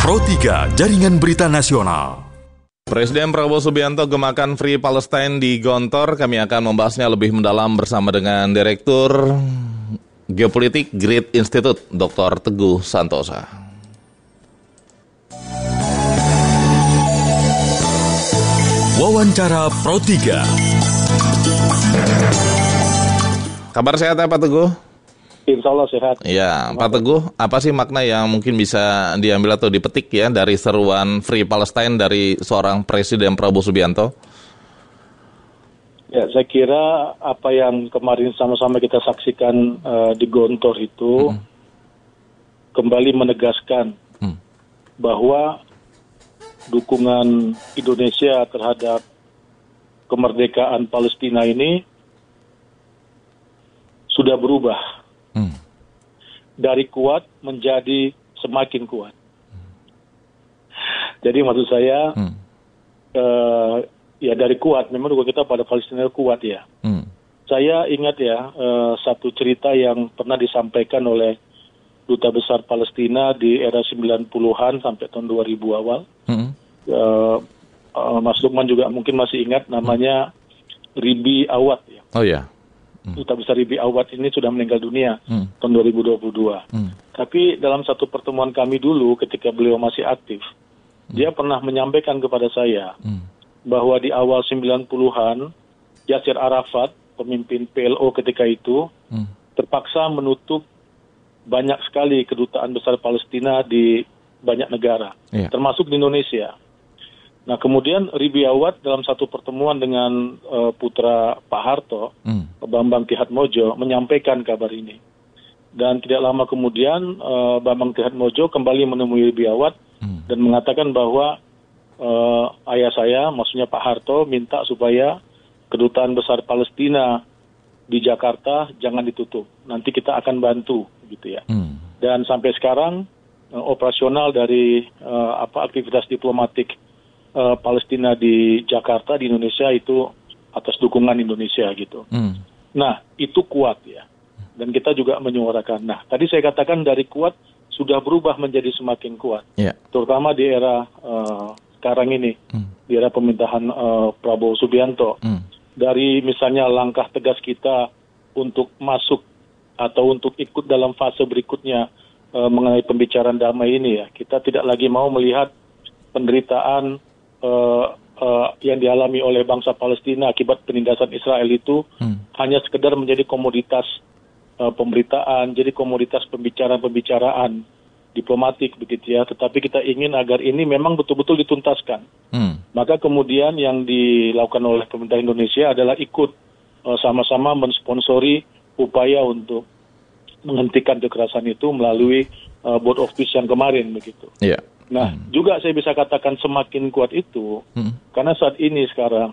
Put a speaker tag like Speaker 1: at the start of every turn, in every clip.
Speaker 1: Pro 3 Jaringan Berita Nasional.
Speaker 2: Presiden Prabowo Subianto gemakan Free Palestine di Gontor. Kami akan membahasnya lebih mendalam bersama dengan Direktur Geopolitik Grid Institute, Dr. Teguh Santosa.
Speaker 1: Wawancara Pro 3.
Speaker 2: Kabar sehat Pak Teguh?
Speaker 3: Insya Allah sehat.
Speaker 2: Ya, Pak Teguh, apa sih makna yang mungkin bisa diambil atau dipetik ya dari seruan Free Palestine dari seorang Presiden Prabowo Subianto?
Speaker 3: Ya, saya kira apa yang kemarin sama-sama kita saksikan di Gontor itu kembali menegaskan bahwa dukungan Indonesia terhadap kemerdekaan Palestina ini sudah berubah. Dari kuat menjadi semakin kuat. Jadi maksud saya, ya dari kuat, memang dukungan kita pada Palestina kuat ya. Saya ingat ya, satu cerita yang pernah disampaikan oleh Duta Besar Palestina di era 90-an sampai tahun 2000 awal. Mas Lukman juga mungkin masih ingat namanya Ribi Awad ya.
Speaker 2: Oh ya.
Speaker 3: Duta Besar Ribi Awad ini sudah meninggal dunia tahun 2022. Tapi dalam satu pertemuan kami dulu ketika beliau masih aktif, dia pernah menyampaikan kepada saya bahwa di awal 90-an Yasir Arafat, pemimpin PLO ketika itu, terpaksa menutup banyak sekali kedutaan besar Palestina di banyak negara, termasuk di Indonesia. Nah kemudian Ribi Awad dalam satu pertemuan dengan putra Pak Harto, Bambang Trihatmojo, menyampaikan kabar ini. Dan tidak lama kemudian Bambang Trihatmojo kembali menemui Ribi Awad dan mengatakan bahwa ayah saya, maksudnya Pak Harto, minta supaya kedutaan besar Palestina di Jakarta jangan ditutup. Nanti kita akan bantu, gitu ya. Dan sampai sekarang operasional dari aktivitas diplomatik Palestina di Jakarta, di Indonesia itu atas dukungan Indonesia gitu. Nah, itu kuat ya. Dan kita juga menyuarakan. Nah, tadi saya katakan dari kuat sudah berubah menjadi semakin kuat. Terutama di era sekarang ini, di era pemerintahan Prabowo Subianto. Dari misalnya langkah tegas kita untuk masuk atau untuk ikut dalam fase berikutnya mengenai pembicaraan damai ini ya. Kita tidak lagi mau melihat penderitaan yang dialami oleh bangsa Palestina akibat penindasan Israel itu hanya sekedar menjadi komoditas pemberitaan, jadi komoditas pembicaraan diplomatik begitu ya, tetapi kita ingin agar ini memang betul-betul dituntaskan. Maka kemudian yang dilakukan oleh pemerintah Indonesia adalah ikut sama-sama mensponsori upaya untuk menghentikan kekerasan itu melalui Board of Peace yang kemarin begitu. Nah, juga saya bisa katakan semakin kuat itu, karena saat ini sekarang,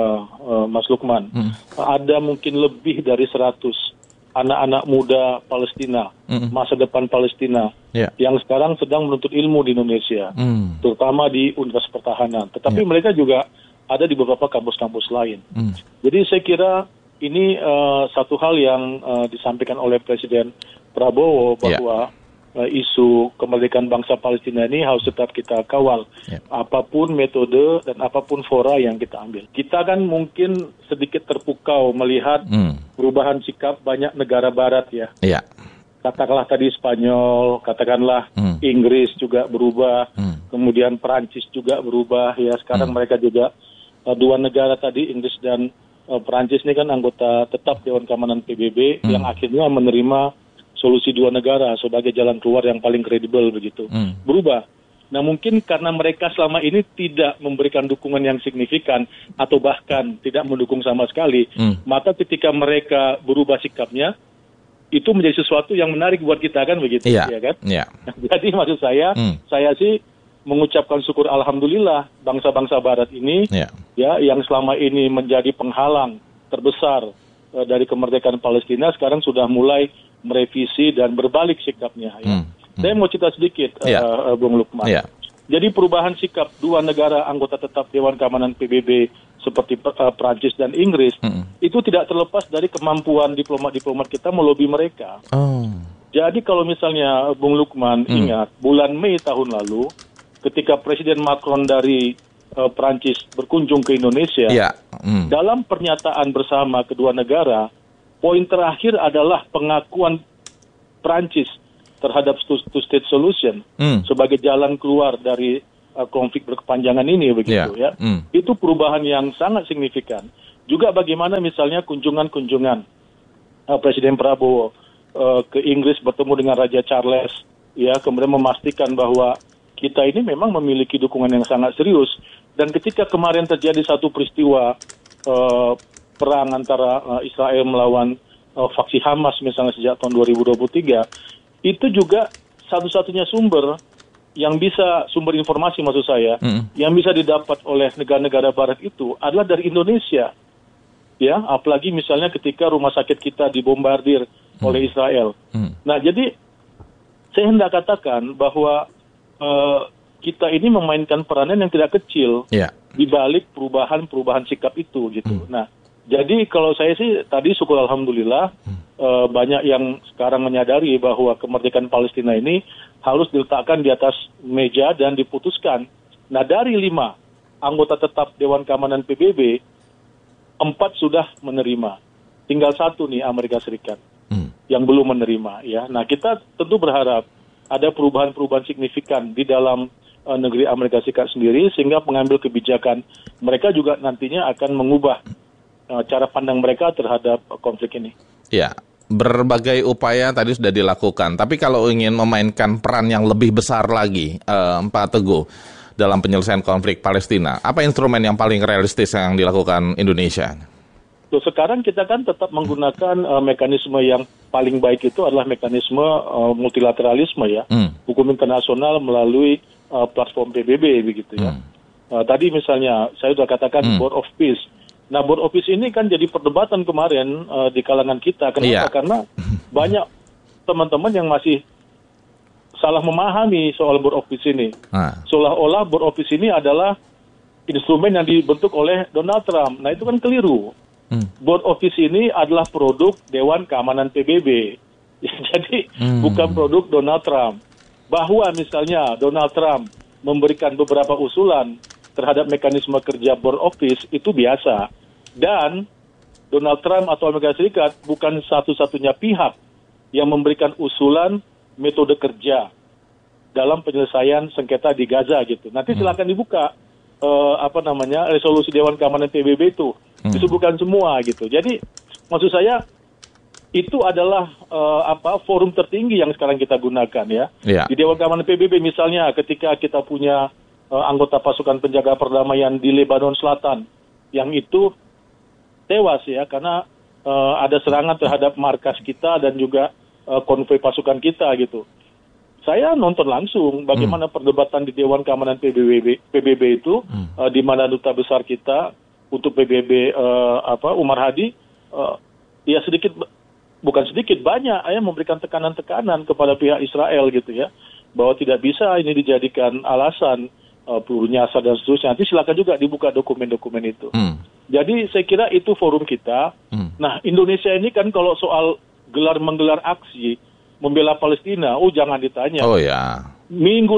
Speaker 3: Mas Lukman, ada mungkin lebih dari 100 anak-anak muda Palestina, masa depan Palestina, yang sekarang sedang menuntut ilmu di Indonesia, terutama di Universitas Pertahanan. Tetapi mereka juga ada di beberapa kampus-kampus lain. Jadi saya kira ini satu hal yang disampaikan oleh Presiden Prabowo bahwa isu kemerdekaan bangsa Palestina ini harus tetap kita kawal. Apapun metode dan apapun fora yang kita ambil. Kita kan mungkin sedikit terpukau melihat perubahan sikap banyak negara barat ya. Katakanlah tadi Spanyol, katakanlah Inggris juga berubah, kemudian Perancis juga berubah ya. Sekarang mereka juga dua negara tadi, Inggris dan Perancis ini kan anggota tetap Dewan Keamanan PBB yang akhirnya menerima solusi dua negara sebagai jalan keluar yang paling kredibel begitu. Berubah. Nah mungkin karena mereka selama ini tidak memberikan dukungan yang signifikan atau bahkan tidak mendukung sama sekali, maka ketika mereka berubah sikapnya, itu menjadi sesuatu yang menarik buat kita kan begitu, ya kan? Jadi maksud saya sih mengucapkan syukur alhamdulillah bangsa-bangsa Barat ini, ya yang selama ini menjadi penghalang terbesar dari kemerdekaan Palestina sekarang sudah mulai merevisi dan berbalik sikapnya. Ya. Saya mau cerita sedikit, Bung Lukman. Jadi perubahan sikap dua negara anggota tetap Dewan Keamanan PBB seperti Prancis dan Inggris itu tidak terlepas dari kemampuan diplomat kita melobi mereka. Jadi kalau misalnya Bung Lukman ingat bulan Mei tahun lalu ketika Presiden Macron dari Prancis berkunjung ke Indonesia, dalam pernyataan bersama kedua negara, poin terakhir adalah pengakuan Prancis terhadap two-state solution sebagai jalan keluar dari konflik berkepanjangan ini, begitu ya. Itu perubahan yang sangat signifikan. Juga bagaimana misalnya kunjungan-kunjungan Presiden Prabowo ke Inggris bertemu dengan Raja Charles, ya, kemudian memastikan bahwa kita ini memang memiliki dukungan yang sangat serius. Dan ketika kemarin terjadi satu peristiwa perang antara Israel melawan faksi Hamas misalnya sejak tahun 2023, itu juga satu-satunya sumber informasi maksud saya, yang bisa didapat oleh negara-negara Barat itu adalah dari Indonesia. Ya, apalagi misalnya ketika rumah sakit kita dibombardir oleh Israel. Nah, jadi saya hendak katakan bahwa kita ini memainkan peranan yang tidak kecil di balik perubahan sikap itu gitu. Nah, jadi kalau saya sih tadi syukur alhamdulillah banyak yang sekarang menyadari bahwa kemerdekaan Palestina ini harus diletakkan di atas meja dan diputuskan. Nah, dari 5 anggota tetap Dewan Keamanan PBB, 4 sudah menerima. Tinggal 1 nih Amerika Serikat yang belum menerima, ya. Nah, kita tentu berharap ada perubahan-perubahan signifikan di dalam negeri Amerika Serikat sendiri, sehingga pengambil kebijakan mereka juga nantinya akan mengubah cara pandang mereka terhadap konflik ini.
Speaker 2: Ya, berbagai upaya tadi sudah dilakukan, tapi kalau ingin memainkan peran yang lebih besar lagi, Pak Teguh, dalam penyelesaian konflik Palestina, apa instrumen yang paling realistis yang dilakukan Indonesia?
Speaker 3: Sekarang kita kan tetap menggunakan mekanisme yang paling baik, itu adalah mekanisme multilateralisme, ya, hukum internasional melalui platform PBB begitu, ya. Tadi misalnya saya sudah katakan Board of Peace. Nah, Board of Peace ini kan jadi perdebatan kemarin di kalangan kita. Kenapa? Karena banyak teman-teman yang masih salah memahami soal Board of Peace ini. Seolah-olah Board of Peace ini adalah instrumen yang dibentuk oleh Donald Trump. Nah, itu kan keliru. Board of Peace ini adalah produk Dewan Keamanan PBB. Jadi bukan produk Donald Trump. Bahwa misalnya Donald Trump memberikan beberapa usulan terhadap mekanisme kerja Board of Peace itu biasa. Dan Donald Trump atau Amerika Serikat bukan satu-satunya pihak yang memberikan usulan metode kerja dalam penyelesaian sengketa di Gaza gitu. Nanti silakan dibuka resolusi Dewan Keamanan PBB itu disebutkan semua gitu. Jadi maksud saya itu adalah forum tertinggi yang sekarang kita gunakan, ya. Di Dewan Keamanan PBB misalnya ketika kita punya anggota pasukan penjaga perdamaian di Lebanon Selatan yang itu tewas, ya, karena ada serangan terhadap markas kita dan juga konvoi pasukan kita gitu. Saya nonton langsung bagaimana perdebatan di Dewan Keamanan PBB itu, di mana duta besar kita untuk PBB Umar Hadi ya banyak memberikan tekanan-tekanan kepada pihak Israel gitu, ya, bahwa tidak bisa ini dijadikan alasan peluru nyasar dan seterusnya. Nanti silakan juga dibuka dokumen-dokumen itu. Jadi saya kira itu forum kita. Nah, Indonesia ini kan kalau soal menggelar aksi membela Palestina, jangan ditanya. Minggu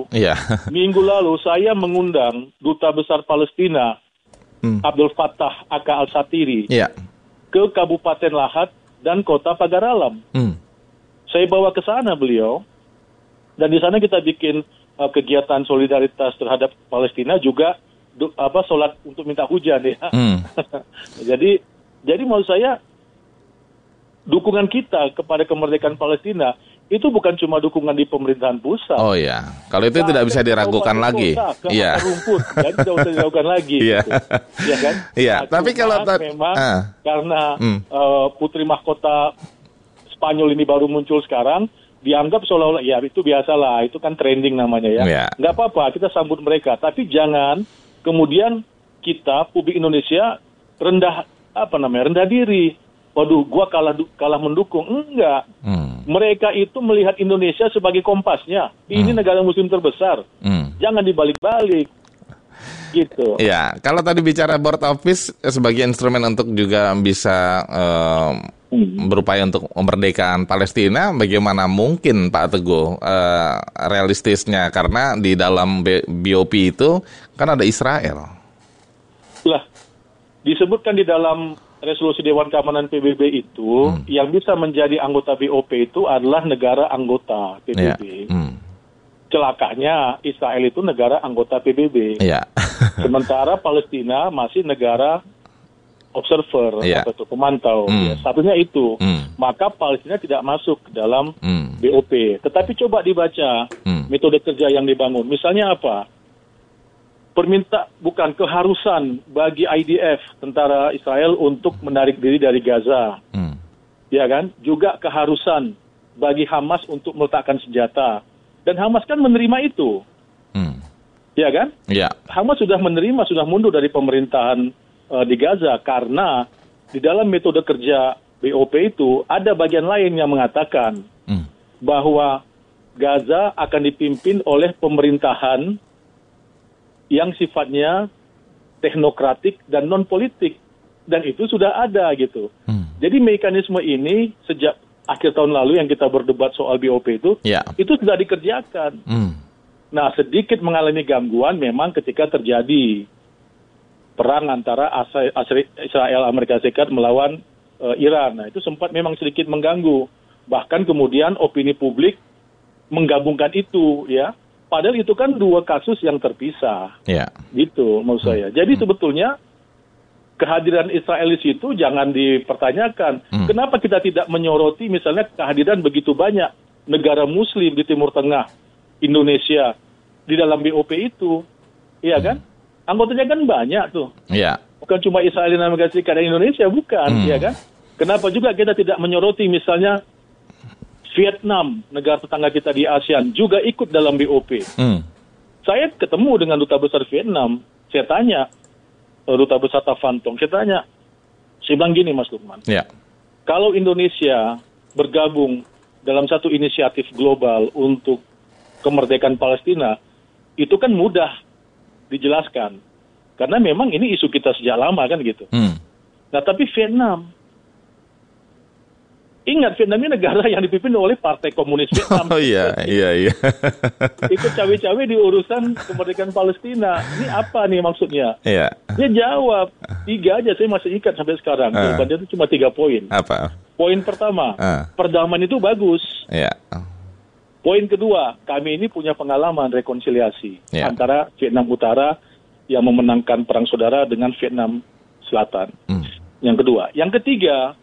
Speaker 3: lalu saya mengundang Duta Besar Palestina Abdul Fattah Aka Al-Satiri ke Kabupaten Lahat dan Kota Pagar Alam. Saya bawa ke sana beliau, dan di sana kita bikin kegiatan solidaritas terhadap Palestina, juga sholat untuk minta hujan, ya. Jadi menurut saya dukungan kita kepada kemerdekaan Palestina itu bukan cuma dukungan di pemerintahan pusat.
Speaker 2: Kalau itu tidak bisa diragukan lagi.
Speaker 3: Rumput, jadi tidak usah diragukan lagi. Gitu. Ya kan?
Speaker 2: Tapi kalau
Speaker 3: memang karena putri mahkota Spanyol ini baru muncul sekarang, dianggap seolah-olah ya itu biasalah, itu kan trending namanya, ya. Nggak apa-apa, kita sambut mereka. Tapi jangan kemudian kita publik Indonesia rendah diri. Waduh, gua kalah mendukung. Enggak. Mereka itu melihat Indonesia sebagai kompasnya. Ini negara muslim terbesar. Jangan dibalik-balik. Gitu.
Speaker 2: Ya, kalau tadi bicara Board of Peace sebagai instrumen untuk juga bisa berupaya untuk memerdekakan Palestina, bagaimana mungkin Pak Teguh realistisnya, karena di dalam BOP itu kan ada Israel.
Speaker 3: Lah, disebutkan di dalam resolusi Dewan Keamanan PBB itu, yang bisa menjadi anggota BOP itu adalah negara anggota PBB. Celakanya Israel itu negara anggota PBB. Sementara Palestina masih negara observer atau pemantau. Satunya itu. Maka Palestina tidak masuk ke dalam BOP. Tetapi coba dibaca metode kerja yang dibangun. Misalnya apa? Bukan keharusan bagi IDF, tentara Israel, untuk menarik diri dari Gaza. Ya kan? Juga keharusan bagi Hamas untuk meletakkan senjata. Dan Hamas kan menerima itu. Ya kan? Hamas sudah menerima, sudah mundur dari pemerintahan di Gaza, karena di dalam metode kerja BOP itu ada bagian lain yang mengatakan bahwa Gaza akan dipimpin oleh pemerintahan yang sifatnya teknokratik dan non-politik. Dan itu sudah ada gitu. Jadi mekanisme ini sejak akhir tahun lalu yang kita berdebat soal BOP itu sudah dikerjakan. Nah, sedikit mengalami gangguan memang ketika terjadi perang antara Israel Amerika Serikat melawan Iran. Nah, itu sempat memang sedikit mengganggu. Bahkan kemudian opini publik menggabungkan itu, ya. Padahal itu kan dua kasus yang terpisah. Gitu maksud saya. Jadi sebetulnya kehadiran Israel di situ jangan dipertanyakan. Kenapa kita tidak menyoroti misalnya kehadiran begitu banyak negara Muslim di Timur Tengah, Indonesia, di dalam BOP itu, iya kan? Anggotanya kan banyak tuh. Bukan cuma Israel dan Amerika Serikat dan Indonesia, bukan, iya kan? Kenapa juga kita tidak menyoroti misalnya Vietnam, negara tetangga kita di ASEAN, juga ikut dalam BOP. Saya ketemu dengan duta besar Vietnam, saya tanya, Duta Besar Tavantong, saya bilang gini Mas Lukman, kalau Indonesia bergabung dalam satu inisiatif global untuk kemerdekaan Palestina, itu kan mudah dijelaskan, karena memang ini isu kita sejak lama kan gitu. Nah tapi Vietnam, ingat Vietnam ini negara yang dipimpin oleh Partai Komunis Vietnam. Ikut cawe-cawe di urusan kemerdekaan Palestina. Ini apa nih maksudnya? Dia jawab 3 aja, saya masih ikat sampai sekarang. Jawabannya itu cuma 3 poin.
Speaker 2: Apa?
Speaker 3: Poin pertama, perdamaian itu bagus. Poin kedua, kami ini punya pengalaman rekonsiliasi antara Vietnam Utara yang memenangkan perang saudara dengan Vietnam Selatan. Yang kedua. Yang ketiga,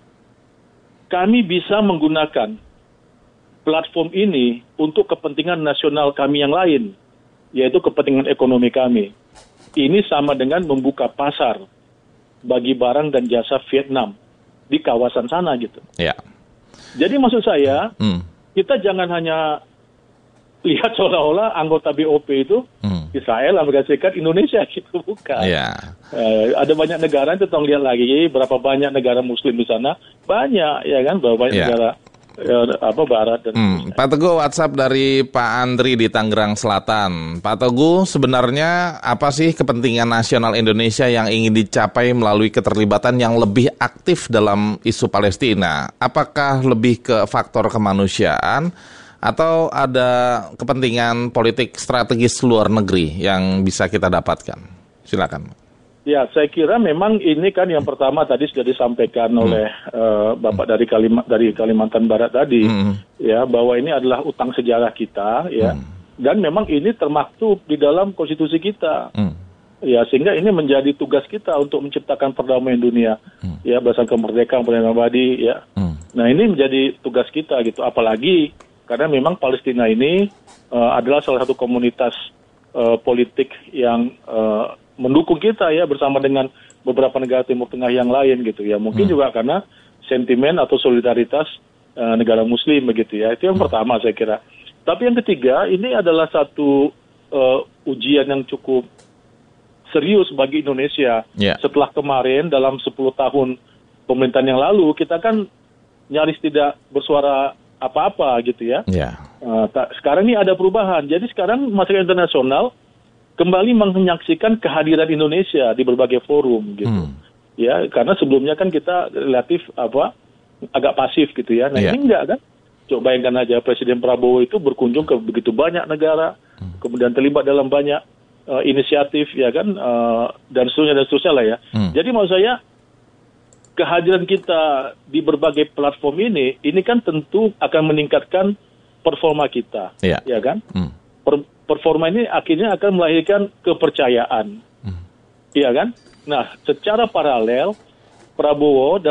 Speaker 3: kami bisa menggunakan platform ini untuk kepentingan nasional kami yang lain, yaitu kepentingan ekonomi kami. Ini sama dengan membuka pasar bagi barang dan jasa Vietnam di kawasan sana gitu. Jadi maksud saya, kita jangan hanya lihat seolah-olah anggota BOP itu Israel, Amerika Serikat, Indonesia gitu, bukan. Ada banyak negara, kita lihat lagi berapa banyak negara Muslim di sana, banyak ya kan, berapa banyak negara Barat dan
Speaker 2: Pak Teguh, WhatsApp dari Pak Andri di Tangerang Selatan. Pak Teguh, sebenarnya apa sih kepentingan nasional Indonesia yang ingin dicapai melalui keterlibatan yang lebih aktif dalam isu Palestina? Apakah lebih ke faktor kemanusiaan atau ada kepentingan politik strategis luar negeri yang bisa kita dapatkan? Silakan.
Speaker 3: Ya, saya kira memang ini kan yang pertama tadi sudah disampaikan oleh Bapak dari Kalimantan Barat tadi, ya, bahwa ini adalah utang sejarah kita, ya, dan memang ini termaktub di dalam konstitusi kita, ya, sehingga ini menjadi tugas kita untuk menciptakan perdamaian dunia, ya, berdasarkan kemerdekaan, perdamaian abadi, ya. Nah, ini menjadi tugas kita gitu, apalagi karena memang Palestina ini adalah salah satu komunitas politik yang mendukung kita ya, bersama dengan beberapa negara Timur Tengah yang lain gitu ya. Mungkin juga karena sentimen atau solidaritas negara Muslim begitu ya. Itu yang pertama saya kira. Tapi yang ketiga, ini adalah satu ujian yang cukup serius bagi Indonesia. Setelah kemarin dalam 10 tahun pemerintahan yang lalu, kita kan nyaris tidak bersuara apa-apa gitu ya. Sekarang ini ada perubahan. Jadi sekarang masyarakat internasional kembali menyaksikan kehadiran Indonesia di berbagai forum gitu. Ya, karena sebelumnya kan kita relatif agak pasif gitu ya. Nah ini enggak kan? Coba bayangkan aja Presiden Prabowo itu berkunjung ke begitu banyak negara, kemudian terlibat dalam banyak inisiatif ya kan, dan seterusnya lah ya. Jadi maksud saya kehadiran kita di berbagai platform ini kan tentu akan meningkatkan performa kita, ya kan? Performa ini akhirnya akan melahirkan kepercayaan, ya kan? Nah, secara paralel Prabowo